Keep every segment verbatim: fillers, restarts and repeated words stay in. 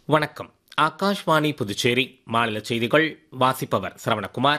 வணக்கம். ஆகாஷ்வாணி புதுச்சேரி மாநில செய்திகள் வாசிப்பவர் சரவணகுமார்.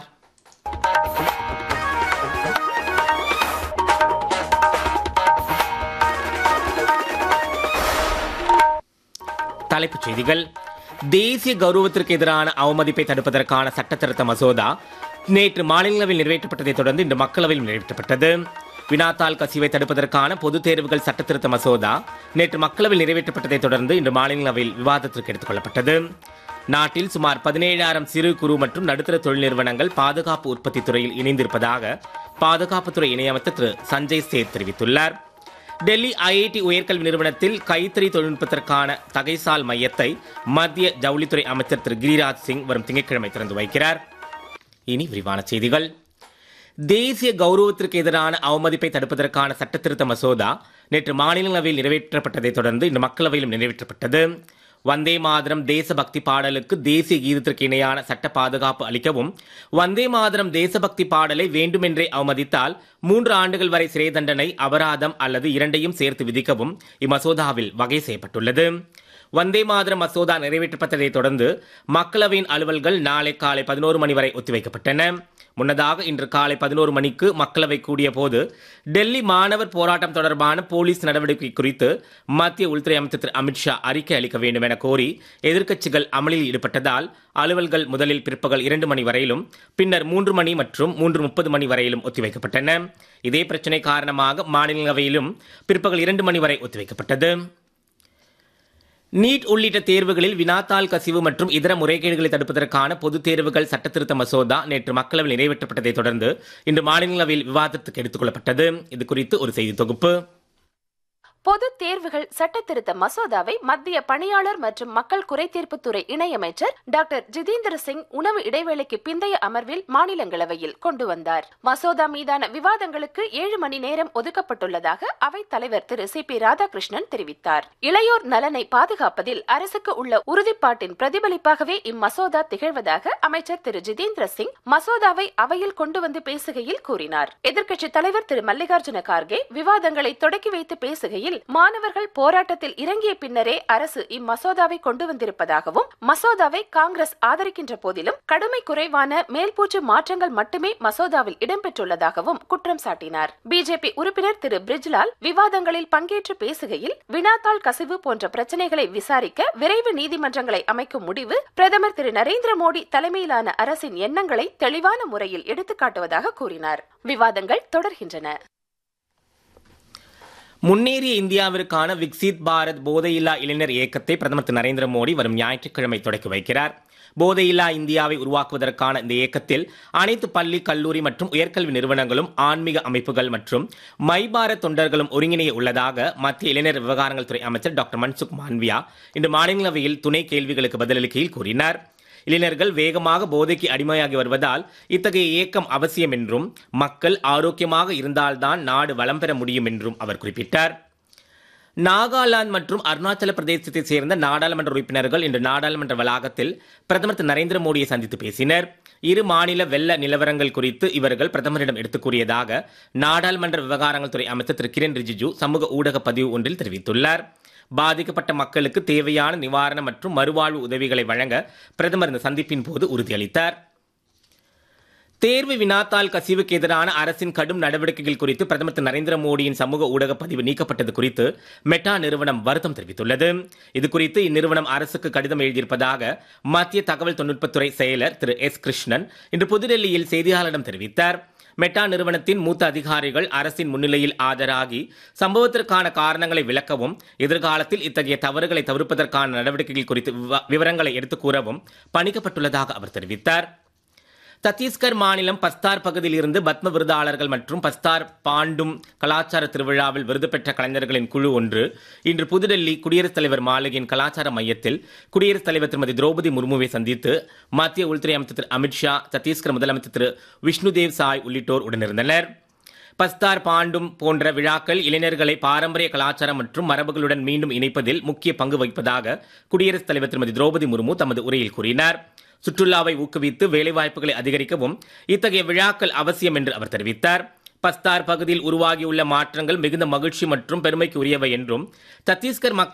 தலைப்புச் செய்திகள். தேசிய கௌரவத்திற்கு எதிரான அவமதிப்பை தடுப்பதற்கான சட்டத்திருத்த மசோதா நேற்று மாநிலங்களவையில் நிறைவேற்றப்பட்டதைத் தொடர்ந்து இன்று மக்களவையில் நிறைவேற்றப்பட்டது. வினாத்தாள் கசிவை தடுப்பதற்கான பொதுத் தேர்வுகள் சட்டத்திருத்த மசோதா நேற்று மக்களவையில் நிறைவேற்றப்பட்டதைத் தொடர்ந்து இன்று மாநிலங்களவையில் விவாதத்திற்கு எடுத்துக் கொள்ளப்பட்டது. நாட்டில் சுமார் பதினேழாயிரம் சிறு குறு மற்றும் நடுத்தர தொழில் நிறுவனங்கள் பாதுகாப்பு உற்பத்தி துறையில் இணைந்திருப்பதாக பாதுகாப்புத்துறை இணையமைச்சர் திரு சஞ்சய் சேத் தெரிவித்துள்ளார். டெல்லி ஐஐடி உயர்கல்வி நிறுவனத்தில் கைத்தறி தொழில்நுட்பத்திற்கான தகைசால் மையத்தை மத்திய ஜவுளித்துறை அமைச்சர் திரு கிரிராஜ் சிங் வரும் திங்கட்கிழமை திறந்து வைக்கிறார். இனி விரிவான செய்திகள். தேசிய கௌரவத்திற்கு எதிரான அவமதிப்பை தடுப்பதற்கான சட்டத்திருத்த மசோதா நேற்று மாநிலங்களவையில் நிறைவேற்றப்பட்டதைத் தொடர்ந்து இன்று மக்களவையிலும் நிறைவேற்றப்பட்டது. வந்தே மாதரம் தேசபக்தி பாடலுக்கு தேசிய கீதத்திற்கு இணையான சட்ட பாதுகாப்பு அளிக்கவும், வந்தே மாதரம் தேசபக்தி பாடலை வேண்டுமென்றே அவமதித்தால் மூன்று ஆண்டுகள் வரை சிறை தண்டனை, அபராதம் அல்லது இரண்டையும் சேர்த்து விதிக்கவும் இம்மசோதாவில் வகை செய்யப்பட்டுள்ளது. வந்தே மாதரம் மசோதா நிறைவேற்றப்பட்டதைத் தொடர்ந்து மக்களவையின் அலுவல்கள் நாளை காலை பதினோரு மணி வரை ஒத்திவைக்கப்பட்டன. முன்னதாக இன்று காலை பதினோரு மணிக்கு மக்களவை கூடிய போது டெல்லி மாணவர் போராட்டம் தொடர்பான போலீஸ் நடவடிக்கை குறித்து மத்திய உள்துறை அமைச்சர் திரு அமித்ஷா அறிக்கை அளிக்க வேண்டும் என கோரி எதிர்க்கட்சிகள் அமளியில் ஈடுபட்டதால் அலுவல்கள் முதலில் பிற்பகல் இரண்டு மணி வரையிலும் பின்னர் மூன்று மணி மற்றும் மூன்று முப்பது மணி வரையிலும் ஒத்திவைக்கப்பட்டன. இதே பிரச்சினை காரணமாக மாநிலங்களவையிலும் பிற்பகல் இரண்டு மணி வரை ஒத்திவைக்கப்பட்டது. நீட் உள்ளிட்ட தேர்வுகளில் வினாத்தாள் கசிவு மற்றும் இதர முறைகேடுகளை தடுப்பதற்கான பொதுத் தேர்வுகள் சட்டத்திருத்த மசோதா நேற்று மக்களவையில் நிறைவேற்றப்பட்டதைத் தொடர்ந்து இன்று மாநிலங்களவையில் விவாதத்துக்கு எடுத்துக் கொள்ளப்பட்டது. இது குறித்து ஒரு செய்தி தொகுப்பு. பொது தேர்வுகள் சட்டத்திருத்த மசோதாவை மத்திய பணியாளர் மற்றும் மக்கள் குறைதீர்ப்புத்துறை இணையமைச்சர் டாக்டர் ஜிதேந்திர சிங் உணவு இடைவேளைக்கு பிந்தைய அமர்வில் மாநிலங்களவையில் கொண்டு வந்தார். மசோதா மீதான விவாதங்களுக்கு ஏழு மணி நேரம் ஒதுக்கப்பட்டுள்ளதாக அவைத் தலைவர் திரு சி பி ராதாகிருஷ்ணன் தெரிவித்தார். இளையோர் நலனை பாதுகாப்பதில் அரசுக்கு உள்ள உறுதிப்பாட்டின் பிரதிபலிப்பாகவே இம்மசோதா திகழ்வதாக அமைச்சர் திரு ஜிதேந்திர சிங் மசோதாவை அவையில் கொண்டு வந்து பேசுகையில் கூறினார். எதிர்க்கட்சித் தலைவர் திரு மல்லிகார்ஜுன கார்கே விவாதங்களை தொடக்கி வைத்து பேசுகையில் மாணவர்கள் போராட்டத்தில் இறங்கிய பின்னரே அரசு இம்மசோதாவை கொண்டு வந்திருப்பதாகவும், மசோதாவை காங்கிரஸ் ஆதரிக்கின்ற போதிலும் கடுமை குறைவான மேல்பூச்சு மாற்றங்கள் மட்டுமே மசோதாவில் இடம்பெற்றுள்ளதாகவும் குற்றம் சாட்டினார். பிஜேபி உறுப்பினர் திரு பிரிஜ்லால் விவாதங்களில் பங்கேற்று பேசுகையில் வினாத்தாள் கசிவு போன்ற பிரச்சனைகளை விசாரிக்க விரைவு நீதிமன்றங்களை அமைக்கும் முடிவு பிரதமர் திரு நரேந்திர மோடி தலைமையிலான அரசின் எண்ணங்களை தெளிவான முறையில் எடுத்துக்காட்டுவதாக கூறினார். விவாதங்கள் தொடர்கின்றன. முன்னேறிய இந்தியாவிற்கான விக்சித் பாரத் போதையில்லா இளைஞர் இயக்கத்தை பிரதமர் திரு நரேந்திர மோடி வரும் ஞாயிற்றுக்கிழமை தொடக்கி வைக்கிறார். போதையில்லா இந்தியாவை உருவாக்குவதற்கான இந்த இயக்கத்தில் அனைத்து பள்ளி, கல்லூரி மற்றும் உயர்கல்வி நிறுவனங்களும், ஆன்மீக அமைப்புகள் மற்றும் மை பாரத் தொண்டர்களும் ஒருங்கிணைய உள்ளதாக மத்திய இளைஞர் விவகாரங்கள் துறை அமைச்சர் டாக்டர் மன்சுக் மாண்ட்வியா இன்று மாநிலங்களவையில் துணை கேள்விகளுக்கு பதிலளிக்கையில் கூறினார். இளைஞர்கள் வேகமாக போதைக்கு அடிமையாகி வருவதால் இத்தகைய இயக்கம் அவசியம் என்றும், மக்கள் ஆரோக்கியமாக இருந்தால்தான் நாடு வளம் பெற முடியும் என்றும் அவர் குறிப்பிட்டார். நாகாலாந்து மற்றும் அருணாச்சல பிரதேசத்தைச் சேர்ந்த நாடாளுமன்ற உறுப்பினர்கள் இன்று நாடாளுமன்ற வளாகத்தில் பிரதமர் திரு நரேந்திர மோடியை சந்தித்து பேசினர். இரு மாநில வெள்ள நிலவரங்கள் குறித்து இவர்கள் பிரதமரிடம் எடுத்துக் கூறியதாக நாடாளுமன்ற விவகாரங்கள் துறை அமைச்சர் திரு கிரண் ரிஜிஜு சமூக ஊடக பதிவு ஒன்றில் தெரிவித்துள்ளார். பாதிக்கப்பட்ட மக்களுக்கு தேவையான நிவாரணம் மற்றும் மறுவாழ்வு உதவிகளை வழங்க பிரதமர் இந்த சந்திப்பின் போது உறுதியளித்தார். தேர்வு வினாத்தாள் கசிவுக்கு எதிரான அரசின் கடும் நடவடிக்கைகள் குறித்து பிரதமர் திரு நரேந்திர மோடியின் சமூக ஊடக பதிவு நீக்கப்பட்டது குறித்து மெட்டா நிறுவனம் வருத்தம் தெரிவித்துள்ளது. இதுகுறித்து இந்நிறுவனம் அரசுக்கு கடிதம் எழுதியிருப்பதாக மத்திய தகவல் தொழில்நுட்பத்துறை செயலர் திரு எஸ் கிருஷ்ணன் இன்று புதுடெல்லியில் செய்தியாளரிடம் தெரிவித்தார். மெட்டா நிறுவனத்தின் மூத்த அதிகாரிகள் அரசின் முன்னிலையில் ஆஜராகி சம்பவத்திற்கான காரணங்களை விளக்கவும், எதிர்காலத்தில் இத்தகைய தவறுகளை தவிர்ப்பதற்கான நடவடிக்கைகள் குறித்து விவரங்களை எடுத்துக் கூறவும் பணிக்கப்பட்டுள்ளதாக அவர் தெரிவித்தார். சத்தீஸ்கர் மாநிலம் பஸ்தார் பகுதியில் இருந்து பத்ம விருதாளர்கள் மற்றும் பஸ்தார் பாண்டும் கலாச்சார திருவிழாவில் விருது பெற்ற கலைஞர்களின் குழு ஒன்று இன்று புதுடெல்லி குடியரசுத் தலைவர் மாளிகையின் கலாச்சார மையத்தில் குடியரசுத் தலைவர் திருமதி திரௌபதி முர்முவை சந்தித்து மத்திய உள்துறை அமைச்சர் திரு அமித்ஷா, சத்தீஸ்கர் முதலமைச்சர் திரு விஷ்ணுதேவ் சாய் உள்ளிட்டோர் உடனிருந்தனர். பஸ்தார் பாண்டும் போன்ற விழாக்கள் இளைஞர்களை பாரம்பரிய கலாச்சாரம் மற்றும் மரபுகளுடன் மீண்டும் இணைப்பதில் முக்கிய பங்கு வகிப்பதாக குடியரசுத் தலைவர் திருமதி திரௌபதி முர்மு தமது உரையில் கூறினார். சுற்றுலாவை ஊக்குவித்து வேலைவாய்ப்புகளை அதிகரிக்கவும் இத்தகைய விழாக்கள் அவசியம் என்று அவர் தெரிவித்தார். பஸ்தார் பகுதியில் உருவாகியுள்ள மாற்றங்கள் மிகுந்த மகிழ்ச்சி மற்றும் பெருமைக்கு உரியவை என்றும், சத்தீஸ்கர் மக்கள்